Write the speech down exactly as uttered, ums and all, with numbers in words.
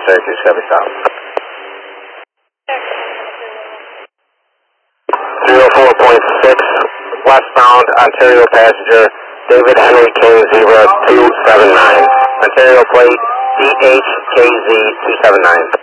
Syracuse Chevy South. three oh four point six, westbound Ontario passenger, David Henry King Zebra two seven nine. Ontario plate D H K Z two seven nine.